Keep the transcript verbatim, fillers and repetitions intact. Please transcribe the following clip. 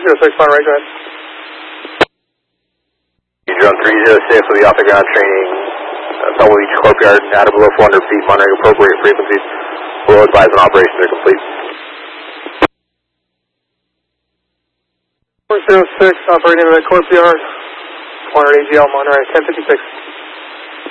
zero six, fire right, go ahead. You drone three zero six with the off-the-ground training, uh, Pebble Beach Courtyard, out of below four hundred feet, monitoring appropriate frequencies. Below advised and operations are complete. four zero six, operating in the courtyard, one hundred A G L, monitoring ten fifty-six.